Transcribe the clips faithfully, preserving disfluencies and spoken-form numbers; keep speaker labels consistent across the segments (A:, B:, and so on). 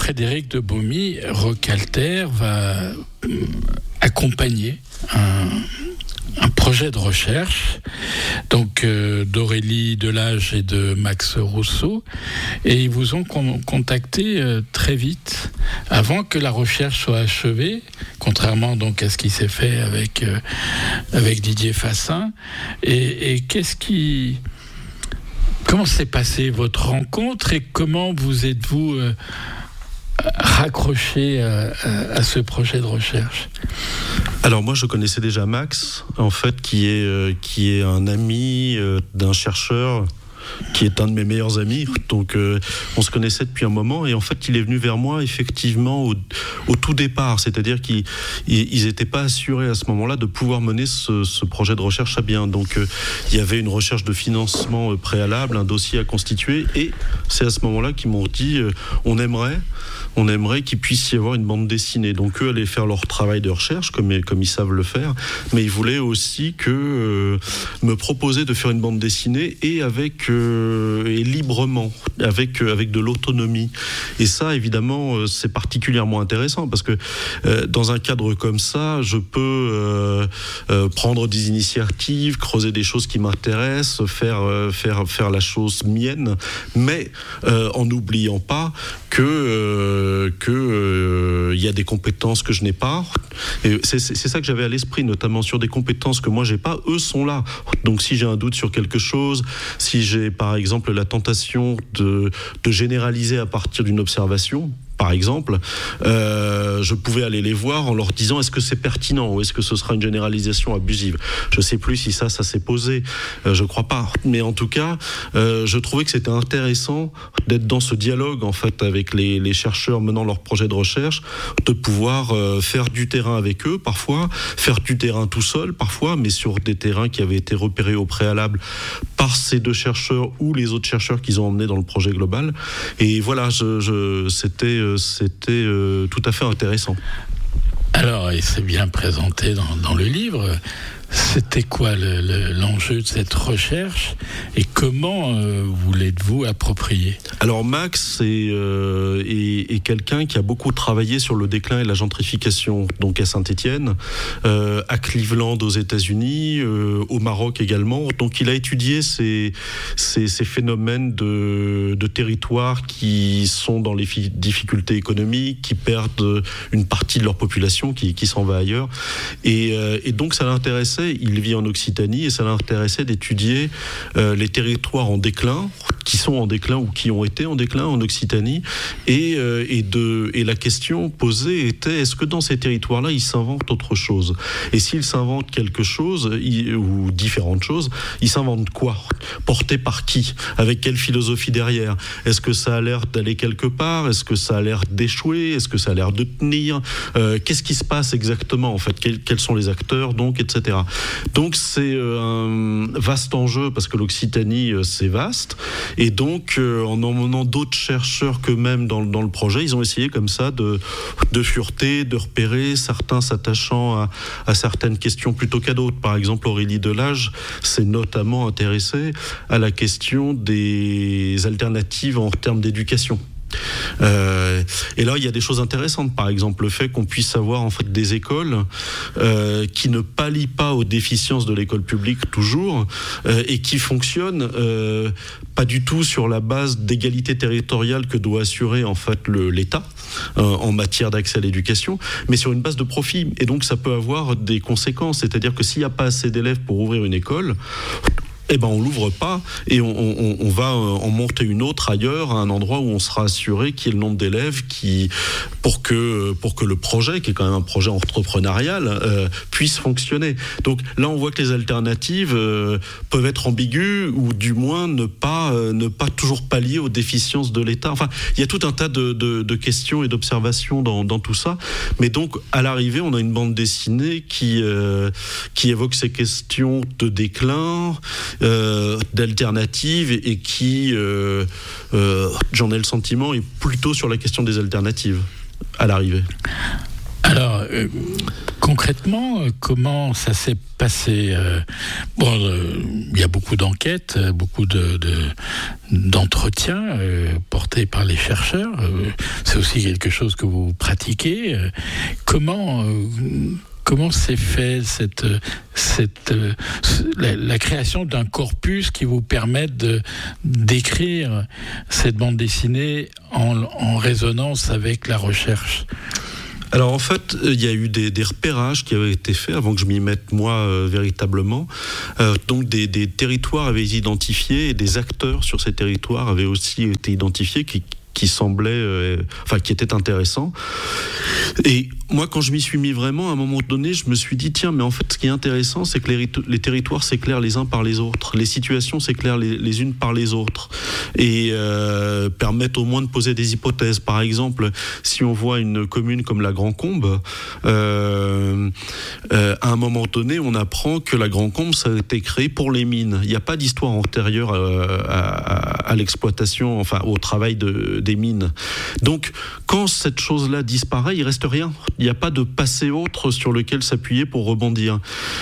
A: Frédéric de Baumy, Rocalter va euh, accompagner un, un projet de recherche donc euh, d'Aurélie Delage et de Max Rousseau, et ils vous ont con- contacté euh, très vite, avant que la recherche soit achevée, contrairement donc à ce qui s'est fait avec euh, avec Didier Fassin. Et, et qu'est-ce qui comment s'est passée votre rencontre et comment vous êtes-vous euh, raccroché à, à, à ce projet de recherche?
B: Alors moi je connaissais déjà Max, en fait, qui est, euh, qui est un ami euh, d'un chercheur qui est un de mes meilleurs amis, donc euh, on se connaissait depuis un moment, et en fait il est venu vers moi effectivement au, au tout départ, c'est-à-dire qu'ils n'étaient pas assurés à ce moment-là de pouvoir mener ce, ce projet de recherche à bien, donc euh, il y avait une recherche de financement euh, préalable, un dossier à constituer, et c'est à ce moment-là qu'ils m'ont dit euh, on aimerait on aimerait qu'il puisse y avoir une bande dessinée. Donc eux allaient faire leur travail de recherche comme, comme ils savent le faire, mais ils voulaient aussi que euh, me proposer de faire une bande dessinée et avec euh, et librement, avec euh, avec de l'autonomie. Et ça, évidemment, euh, c'est particulièrement intéressant parce que euh, dans un cadre comme ça, je peux euh, euh, prendre des initiatives, creuser des choses qui m'intéressent, faire euh, faire faire la chose mienne, mais euh, en n'oubliant pas que euh, que euh, y a des compétences que je n'ai pas. Et c'est, c'est, c'est ça que j'avais à l'esprit, notamment sur des compétences que moi j'ai pas, eux sont là. Donc si j'ai un doute sur quelque chose, si j'ai par exemple la tentation de, de généraliser à partir d'une observation, par exemple, euh, je pouvais aller les voir en leur disant est-ce que c'est pertinent ou est-ce que ce sera une généralisation abusive. Je sais plus si ça, ça s'est posé. Euh, je crois pas. Mais en tout cas, euh, je trouvais que c'était intéressant d'être dans ce dialogue en fait avec les, les chercheurs menant leur projet de recherche, de pouvoir euh, faire du terrain avec eux parfois, faire du terrain tout seul parfois, mais sur des terrains qui avaient été repérés au préalable par ces deux chercheurs ou les autres chercheurs qu'ils ont emmenés dans le projet global. Et voilà, je, je, c'était c'était euh, tout à fait intéressant.
A: Alors, et c'est bien présenté dans, dans le livre, c'était quoi le, le, l'enjeu de cette recherche et comment euh, vous l'êtes-vous approprié?
B: Alors Max est, euh, est, est quelqu'un qui a beaucoup travaillé sur le déclin et la gentrification, donc à Saint-Étienne, euh, à Cleveland aux États-Unis, euh, au Maroc également. Donc il a étudié ces, ces, ces phénomènes de, de territoires qui sont dans les fi- difficultés économiques, qui perdent une partie de leur population, qui, qui s'en va ailleurs. Et, euh, et donc ça l'intéressait. Il vit en Occitanie et ça l'intéressait d'étudier euh, les territoires en déclin, qui sont en déclin ou qui ont été en déclin en Occitanie. Et, euh, et, de, et la question posée était, est-ce que dans ces territoires-là, ils s'inventent autre chose? Et s'ils s'inventent quelque chose, ils, ou différentes choses, ils s'inventent quoi? Porté par qui? Avec quelle philosophie derrière? Est-ce que ça a l'air d'aller quelque part? Est-ce que ça a l'air d'échouer? Est-ce que ça a l'air de tenir? euh, Qu'est-ce qui se passe exactement en fait? Quels, quels sont les acteurs donc, et cetera. Donc c'est un vaste enjeu parce que l'Occitanie c'est vaste et donc en emmenant d'autres chercheurs qu'eux-mêmes dans, dans le projet, ils ont essayé comme ça de, de fureter, de repérer, certains s'attachant à, à certaines questions plutôt qu'à d'autres. Par exemple, Aurélie Delage s'est notamment intéressée à la question des alternatives en termes d'éducation. Euh, et là, il y a des choses intéressantes. Par exemple, le fait qu'on puisse avoir en fait des écoles euh, qui ne pallient pas aux déficiences de l'école publique toujours euh, et qui fonctionnent euh, pas du tout sur la base d'égalité territoriale que doit assurer en fait le, l'État euh, en matière d'accès à l'éducation, mais sur une base de profit. Et donc, ça peut avoir des conséquences. C'est-à-dire que s'il n'y a pas assez d'élèves pour ouvrir une école, eh ben on l'ouvre pas et on, on, on va en monter une autre ailleurs, à un endroit où on sera assuré qu'il y ait le nombre d'élèves qui, pour que pour que le projet, qui est quand même un projet entrepreneurial, euh, puisse fonctionner. Donc là, on voit que les alternatives euh, peuvent être ambiguës ou du moins ne pas euh, ne pas toujours pallier aux déficiences de l'État. Enfin, il y a tout un tas de, de, de questions et d'observations dans, dans tout ça. Mais donc, à l'arrivée, on a une bande dessinée qui euh, qui évoque ces questions de déclin, Euh, d'alternatives et, et qui, euh, euh, j'en ai le sentiment, est plutôt sur la question des alternatives à l'arrivée.
A: Alors, euh, Concrètement, comment ça s'est passé ? Bon, il y a beaucoup d'enquêtes, beaucoup de, de, d'entretiens euh, portés par les chercheurs. Euh, c'est aussi quelque chose que vous pratiquez. Euh, comment... Euh, Comment s'est fait cette, cette, euh, la, la création d'un corpus qui vous permette de, d'écrire cette bande dessinée en, en résonance avec la recherche ?
B: Alors en fait, il y a eu des, des repérages qui avaient été faits avant que je m'y mette moi euh, véritablement. Euh, donc des, des territoires avaient été identifiés et des acteurs sur ces territoires avaient aussi été identifiés qui qui semblait, euh, enfin qui était intéressant. Et moi, quand je m'y suis mis vraiment, à un moment donné, je me suis dit, tiens, mais en fait, ce qui est intéressant, c'est que les, les territoires s'éclairent les uns par les autres, les situations s'éclairent les, les unes par les autres, et euh, permettent au moins de poser des hypothèses. Par exemple, si on voit une commune comme la Grand-Combe, euh, euh, à un moment donné, on apprend que la Grand-Combe, ça a été créé pour les mines. Il n'y a pas d'histoire antérieure euh, à, à, à l'exploitation, enfin au travail de des mines. Donc, quand cette chose-là disparaît, il reste rien. Il n'y a pas de passé autre sur lequel s'appuyer pour rebondir.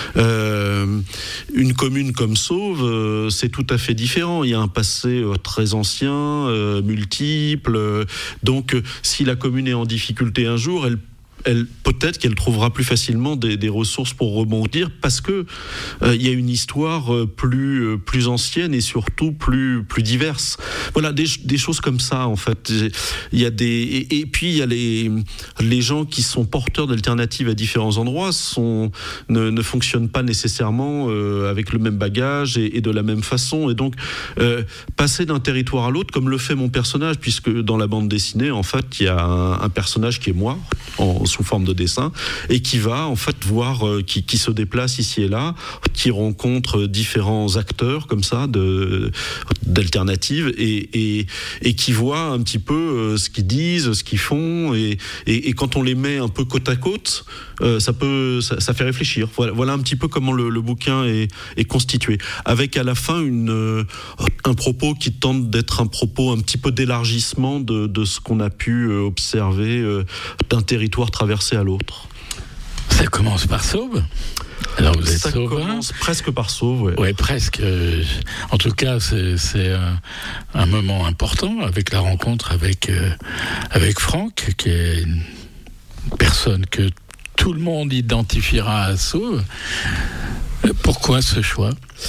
B: Euh, une commune comme Sauve, euh, c'est tout à fait différent. Il y a un passé euh, très ancien, euh, multiple. Euh, donc, euh, si la commune est en difficulté un jour, elle Elle, peut-être qu'elle trouvera plus facilement des, des ressources pour rebondir parce que euh, il y a une histoire euh, plus euh, plus ancienne et surtout plus plus diverse. Voilà, des, des choses comme ça en fait. Il y a des et, et puis il y a les les gens qui sont porteurs d'alternatives à différents endroits sont ne, ne fonctionnent pas nécessairement euh, avec le même bagage et, et de la même façon et donc euh, passer d'un territoire à l'autre comme le fait mon personnage puisque dans la bande dessinée en fait il y a un, un personnage qui est moi en sous forme de dessin et qui va en fait voir euh, qui, qui se déplace ici et là, qui rencontre différents acteurs comme ça de d'alternatives et, et et qui voit un petit peu euh, ce qu'ils disent, ce qu'ils font et, et et quand on les met un peu côte à côte, euh, ça peut ça, ça fait réfléchir. Voilà, voilà un petit peu comment le, le bouquin est, est constitué, avec à la fin une euh, un propos qui tente d'être un propos un petit peu d'élargissement de de ce qu'on a pu euh, observer euh, d'un territoire traversé à l'autre.
A: Ça commence par Sauve. Alors vous êtes
B: Ça
A: Sauvin.
B: commence presque par Sauve, ouais.
A: Ouais, presque. En tout cas, c'est, c'est un, un moment important avec la rencontre avec euh, avec Franck, qui est une personne que tout le monde identifiera à Sauve. Pourquoi ce choix ?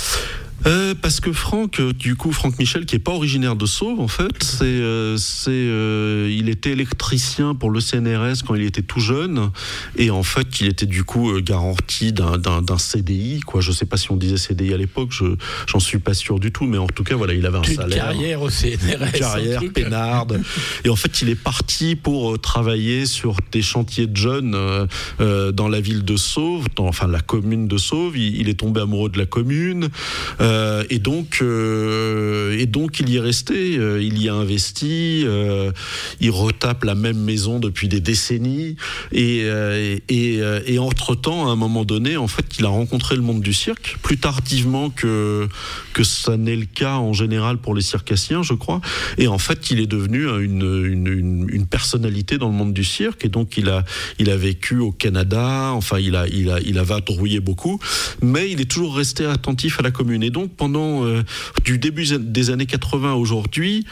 B: Euh, parce que Franck, du coup, Franck Michel, qui est pas originaire de Sauve, en fait, c'est, euh, c'est, euh, il était électricien pour le C N R S quand il était tout jeune, et en fait, il était du coup garanti d'un, d'un, d'un C D I, quoi. Je sais pas si on disait C D I à l'époque, je, j'en suis pas sûr du tout, mais en tout cas, voilà, il avait un
A: une
B: salaire.
A: Carrière au C N R S.
B: Une carrière peinarde. Et en fait, il est parti pour travailler sur des chantiers de jeunes euh, euh, dans la ville de Sauve, dans, enfin la commune de Sauve. Il, il est tombé amoureux de la commune. Euh, Euh, et donc, euh, et donc, il y est resté, euh, il y a investi, euh, il retape la même maison depuis des décennies, et, euh, et, et, et entre-temps, à un moment donné, en fait, il a rencontré le monde du cirque, plus tardivement que, que ça n'est le cas en général pour les circassiens, je crois, et en fait, il est devenu une, une, une, une personnalité dans le monde du cirque, et donc, il a, il a vécu au Canada, enfin, il a, il a, il a vadrouillé beaucoup, mais il est toujours resté attentif à la commune, et donc, pendant euh, du début des années quatre-vingts aujourd'hui,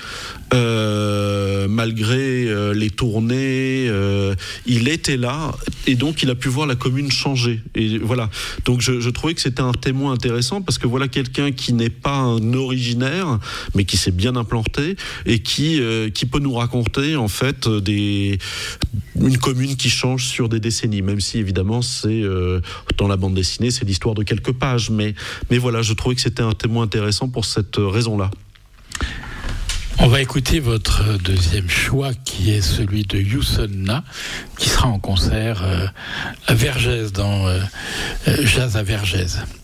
B: euh, malgré euh, les tournées, euh, il était là et donc il a pu voir la commune changer. Et voilà. Donc je, je trouvais que c'était un témoin intéressant parce que voilà quelqu'un qui n'est pas un originaire, mais qui s'est bien implanté et qui euh, qui peut nous raconter en fait des une commune qui change sur des décennies. Même si évidemment c'est euh, dans la bande dessinée, c'est l'histoire de quelques pages, mais mais voilà, je trouvais que c'était un témoin intéressant pour cette raison-là.
A: On va écouter votre deuxième choix qui est celui de Youssou N'Nah qui sera en concert à Vergès dans Jazz à Vergès.